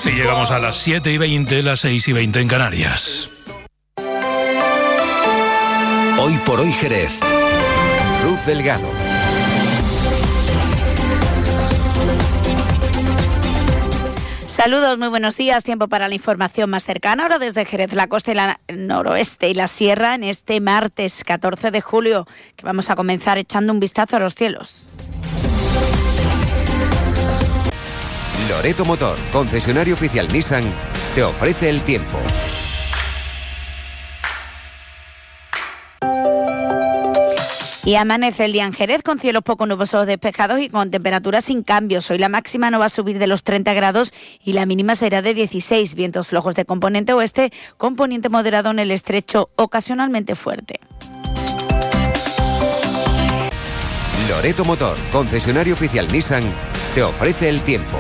Así llegamos a las 7:20, las 6:20 en Canarias. Hoy por hoy Jerez. Ruth Delgado. Saludos, muy buenos días. Tiempo para la información más cercana. Ahora desde Jerez, la costa y la noroeste y la sierra en este martes 14 de julio, que vamos a comenzar echando un vistazo a los cielos. Loreto Motor, concesionario oficial Nissan, te ofrece el tiempo. Y amanece el día en Jerez con cielos poco nubosos despejados y con temperaturas sin cambios. Hoy la máxima no va a subir de los 30 grados y la mínima será de 16. Vientos flojos de componente oeste, componente moderado en el estrecho, ocasionalmente fuerte. Loreto Motor, concesionario oficial Nissan, te ofrece el tiempo.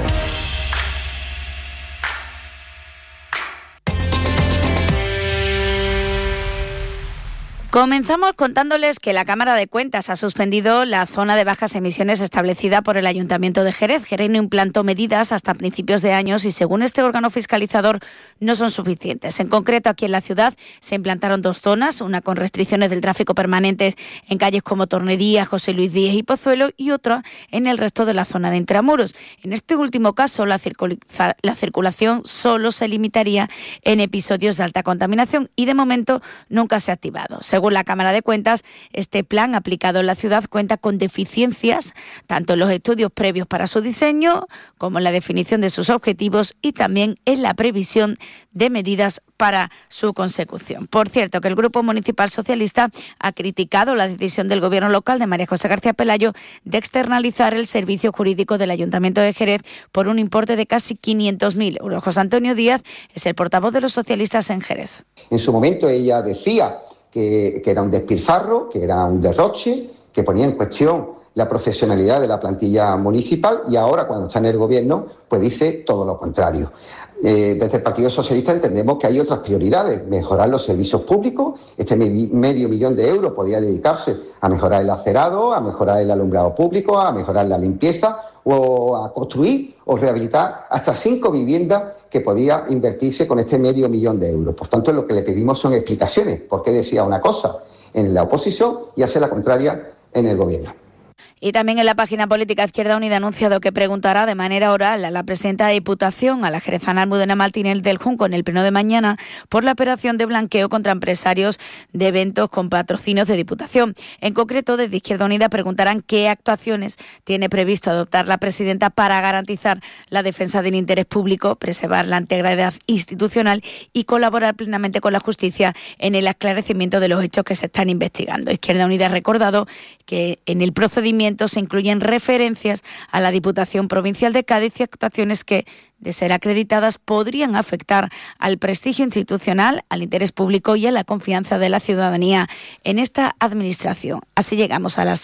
Comenzamos contándoles que la Cámara de Cuentas ha suspendido la zona de bajas emisiones establecida por el Ayuntamiento de Jerez. Jerez no implantó medidas hasta principios de años y según este órgano fiscalizador no son suficientes. En concreto, aquí en la ciudad se implantaron 2 zonas, una con restricciones del tráfico permanentes en calles como Tornería, José Luis Díez y Pozuelo y otra en el resto de la zona de Intramuros. En este último caso, la circulación solo se limitaría en episodios de alta contaminación y de momento nunca se ha activado. Según la Cámara de Cuentas, este plan aplicado en la ciudad cuenta con deficiencias tanto en los estudios previos para su diseño como en la definición de sus objetivos y también en la previsión de medidas para su consecución. Por cierto, que el Grupo Municipal Socialista ha criticado la decisión del Gobierno local de María José García Pelayo de externalizar el servicio jurídico del Ayuntamiento de Jerez por un importe de casi 500.000 euros. José Antonio Díaz es el portavoz de los socialistas en Jerez. En su momento ella decía que era un despilfarro, que era un derroche, que ponía en cuestión la profesionalidad de la plantilla municipal y ahora, cuando está en el gobierno, pues dice todo lo contrario. Desde el Partido Socialista entendemos que hay otras prioridades, mejorar los servicios públicos. Este medio millón de euros podía dedicarse a mejorar el acerado, a mejorar el alumbrado público, a mejorar la limpieza o a construir o rehabilitar hasta 5 viviendas que podía invertirse con este medio millón de euros. Por tanto, lo que le pedimos son explicaciones, por qué decía una cosa en la oposición y hace la contraria en el gobierno. Y también en la página política Izquierda Unida ha anunciado que preguntará de manera oral a la presidenta de Diputación, a la jerezana Almudena Martínez del Junco, en el pleno de mañana, por la operación de blanqueo contra empresarios de eventos con patrocinios de Diputación. En concreto, desde Izquierda Unida preguntarán qué actuaciones tiene previsto adoptar la presidenta para garantizar la defensa del interés público, preservar la integridad institucional y colaborar plenamente con la justicia en el esclarecimiento de los hechos que se están investigando. Izquierda Unida ha recordado que en el procedimiento se incluyen referencias a la Diputación Provincial de Cádiz y actuaciones que, de ser acreditadas, podrían afectar al prestigio institucional, al interés público y a la confianza de la ciudadanía en esta administración. Así llegamos a las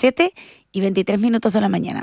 7:23 de la mañana.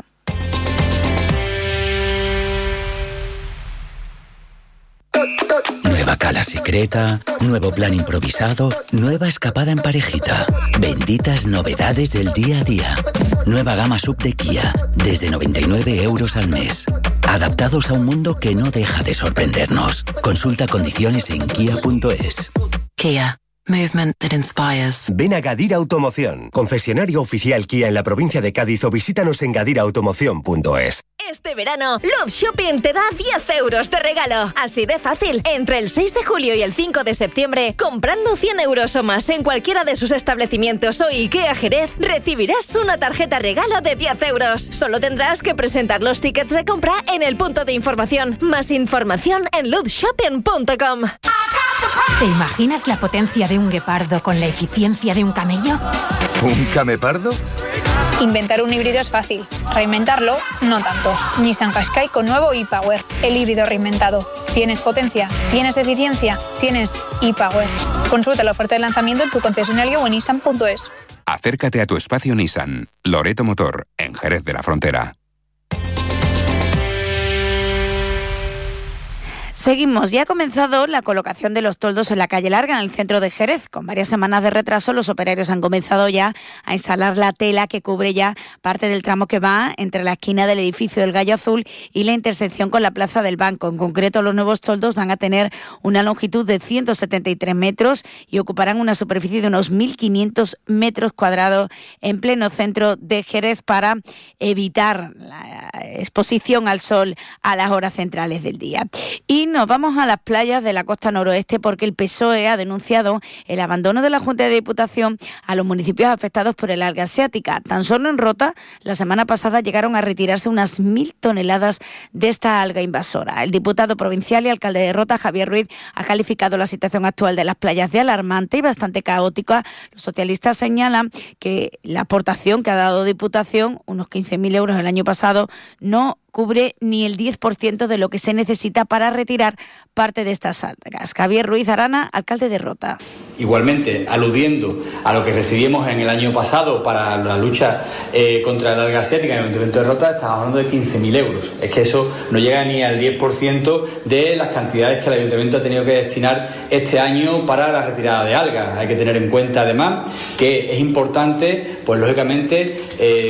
Nueva cala secreta, nuevo plan improvisado, nueva escapada en parejita. Benditas novedades del día a día. Nueva gama sub de Kia, desde 99 euros al mes. Adaptados a un mundo que no deja de sorprendernos. Consulta condiciones en kia.es. Kia. Movement that inspires. Ven a Gadira Automoción, concesionario oficial Kia en la provincia de Cádiz o visítanos en gadiraautomoción.es. Este verano, Luz Shopping te da 10 euros de regalo. Así de fácil. Entre el 6 de julio y el 5 de septiembre, comprando 100 euros o más en cualquiera de sus establecimientos o IKEA Jerez, recibirás una tarjeta regalo de 10 euros. Solo tendrás que presentar los tickets de compra en el punto de información. Más información en luzshopping.com. ¿Te imaginas la potencia de un guepardo con la eficiencia de un camello? ¿Un camepardo? Inventar un híbrido es fácil, reinventarlo no tanto. Nissan Qashqai con nuevo e-Power, el híbrido reinventado. ¿Tienes potencia? ¿Tienes eficiencia? ¿Tienes e-Power? Consulta la oferta de lanzamiento en tu concesionario o en nissan.es. Acércate a tu espacio Nissan. Loreto Motor, en Jerez de la Frontera. Seguimos. Ya ha comenzado la colocación de los toldos en la calle Larga, en el centro de Jerez. Con varias semanas de retraso, los operarios han comenzado ya a instalar la tela que cubre ya parte del tramo que va entre la esquina del edificio del Gallo Azul y la intersección con la Plaza del Banco. En concreto, los nuevos toldos van a tener una longitud de 173 metros y ocuparán una superficie de unos 1.500 metros cuadrados en pleno centro de Jerez para evitar la exposición al sol a las horas centrales del día. Y nos vamos a las playas de la costa noroeste porque el PSOE ha denunciado el abandono de la Junta de Diputación a los municipios afectados por el alga asiática. Tan solo en Rota, la semana pasada llegaron a retirarse unas 1.000 toneladas de esta alga invasora. El diputado provincial y alcalde de Rota, Javier Ruiz, ha calificado la situación actual de las playas de alarmante y bastante caótica. Los socialistas señalan que la aportación que ha dado Diputación, unos 15.000 euros el año pasado, no cubre ni el 10% de lo que se necesita para retirar parte de estas algas. Javier Ruiz Arana, alcalde de Rota. Igualmente, aludiendo a lo que recibimos en el año pasado para la lucha contra el alga asiática en el Ayuntamiento de Rota, estamos hablando de 15.000 euros. Es que eso no llega ni al 10% de las cantidades que el Ayuntamiento ha tenido que destinar este año para la retirada de algas. Hay que tener en cuenta, además, que es importante, pues lógicamente,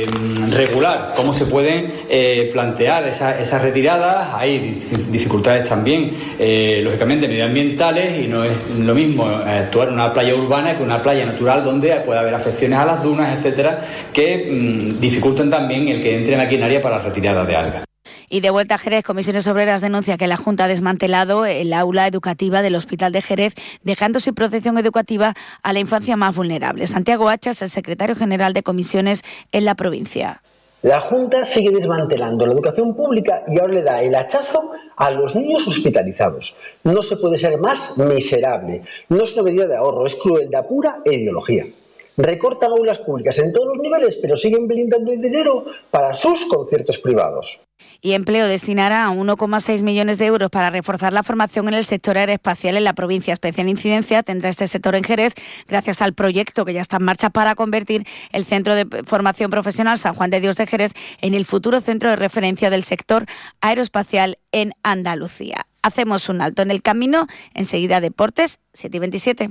regular cómo se pueden plantear esas retiradas. Hay dificultades también, lógicamente, medioambientales, y no es lo mismo actuar en una playa urbana que una playa natural donde puede haber afecciones a las dunas, etcétera, que dificultan también el que entre maquinaria para la retirada de algas. Y de vuelta a Jerez, Comisiones Obreras denuncia que la Junta ha desmantelado el aula educativa del Hospital de Jerez, dejando sin protección educativa a la infancia más vulnerable. Santiago Hachas, el secretario general de Comisiones en la provincia. La Junta sigue desmantelando la educación pública y ahora le da el hachazo a los niños hospitalizados. No se puede ser más miserable. No es una medida de ahorro, es crueldad pura e ideología. Recortan aulas públicas en todos los niveles, pero siguen blindando el dinero para sus conciertos privados. Y Empleo destinará 1,6 millones de euros para reforzar la formación en el sector aeroespacial en la provincia. Especial incidencia tendrá este sector en Jerez gracias al proyecto que ya está en marcha para convertir el Centro de Formación Profesional San Juan de Dios de Jerez en el futuro centro de referencia del sector aeroespacial en Andalucía. Hacemos un alto en el camino, enseguida Deportes, 7:27.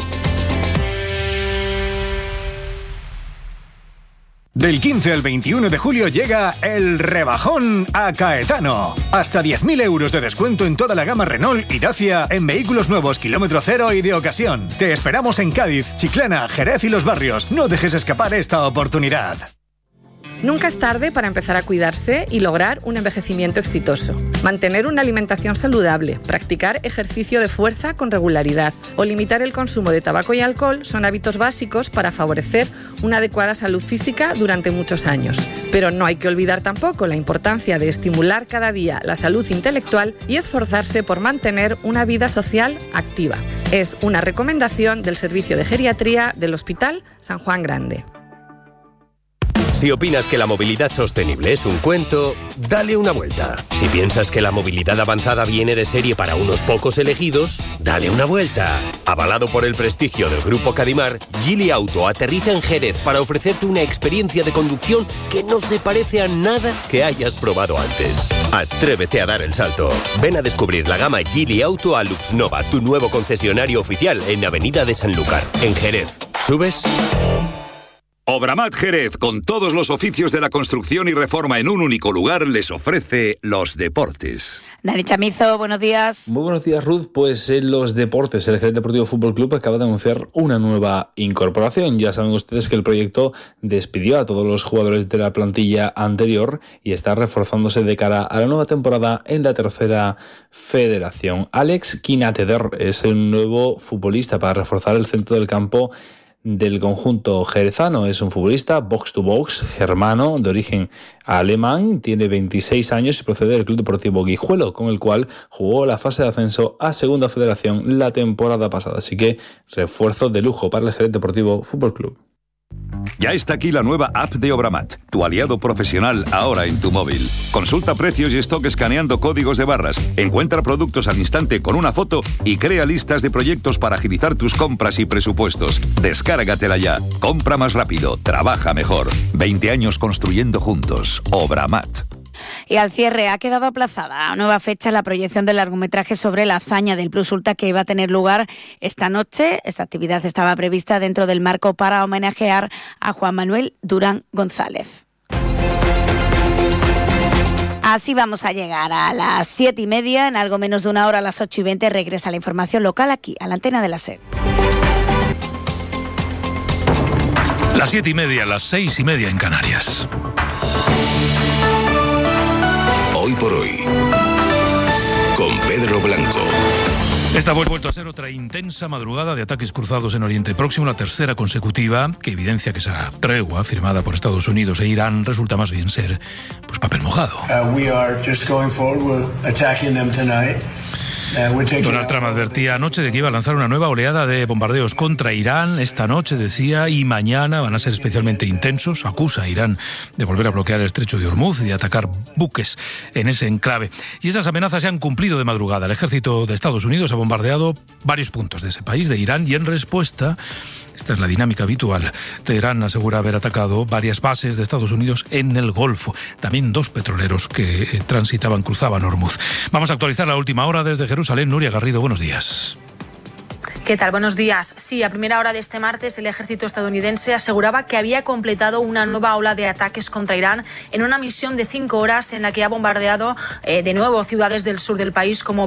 Del 15 al 21 de julio llega el rebajón a Caetano. Hasta 10.000 euros de descuento en toda la gama Renault y Dacia en vehículos nuevos, kilómetro cero y de ocasión. Te esperamos en Cádiz, Chiclana, Jerez y Los Barrios. No dejes escapar esta oportunidad. Nunca es tarde para empezar a cuidarse y lograr un envejecimiento exitoso. Mantener una alimentación saludable, practicar ejercicio de fuerza con regularidad o limitar el consumo de tabaco y alcohol son hábitos básicos para favorecer una adecuada salud física durante muchos años. Pero no hay que olvidar tampoco la importancia de estimular cada día la salud intelectual y esforzarse por mantener una vida social activa. Es una recomendación del Servicio de Geriatría del Hospital San Juan Grande. Si opinas que la movilidad sostenible es un cuento, dale una vuelta. Si piensas que la movilidad avanzada viene de serie para unos pocos elegidos, dale una vuelta. Avalado por el prestigio del Grupo Cadimar, Geely Auto aterriza en Jerez para ofrecerte una experiencia de conducción que no se parece a nada que hayas probado antes. Atrévete a dar el salto. Ven a descubrir la gama Geely Auto a Luxnova, tu nuevo concesionario oficial en Avenida de Sanlúcar, en Jerez. ¿Subes? Obramat Jerez, con todos los oficios de la construcción y reforma en un único lugar, les ofrece los deportes. Dani Chamizo, buenos días. Muy buenos días, Ruth. Pues en los deportes, el Jerez Deportivo Fútbol Club acaba de anunciar una nueva incorporación. Ya saben ustedes que el proyecto despidió a todos los jugadores de la plantilla anterior y está reforzándose de cara a la nueva temporada en la tercera federación. Alex Quinateder es el nuevo futbolista para reforzar el centro del campo del conjunto jerezano. Es un futbolista box to box, germano, de origen alemán, tiene 26 años y procede del Club Deportivo Guijuelo, con el cual jugó la fase de ascenso a Segunda Federación la temporada pasada. Así que refuerzo de lujo para el Jerez Deportivo Fútbol Club. Ya está aquí la nueva app de Obramat, tu aliado profesional ahora en tu móvil. Consulta precios y stock escaneando códigos de barras, encuentra productos al instante con una foto y crea listas de proyectos para agilizar tus compras y presupuestos. Descárgatela ya. Compra más rápido, trabaja mejor. 20 años construyendo juntos. Obramat. Y al cierre ha quedado aplazada a nueva fecha la proyección del largometraje sobre la hazaña del Plus Ultra que iba a tener lugar esta noche. Esta actividad estaba prevista dentro del marco para homenajear a Juan Manuel Durán González. Así vamos a llegar a las 7:30, en algo menos de una hora, a las 8:20, regresa la información local aquí, a la antena de la SER. Las 7:30, las 6:30 en Canarias. Hoy por hoy, con Pedro Blanco. Esta ha vuelto a ser otra intensa madrugada de ataques cruzados en Oriente Próximo, la tercera consecutiva, que evidencia que esa tregua firmada por Estados Unidos e Irán resulta más bien ser pues papel mojado. We are just going forward. We're attacking them tonight. Donald Trump advertía anoche de que iba a lanzar una nueva oleada de bombardeos contra Irán. Esta noche, decía, y mañana van a ser especialmente intensos. Acusa a Irán de volver a bloquear el estrecho de Hormuz y de atacar buques en ese enclave. Y esas amenazas se han cumplido de madrugada. El ejército de Estados Unidos ha bombardeado varios puntos de ese país, de Irán, y en respuesta, esta es la dinámica habitual, Teherán asegura haber atacado varias bases de Estados Unidos en el Golfo. También 2 petroleros que cruzaban Hormuz. Vamos a actualizar la última hora desde Jerusalén. Nuria Garrido, buenos días. ¿Qué tal? Buenos días. Sí, a primera hora de este martes el ejército estadounidense aseguraba que había completado una nueva ola de ataques contra Irán en una misión de 5 horas en la que ha bombardeado de nuevo ciudades del sur del país como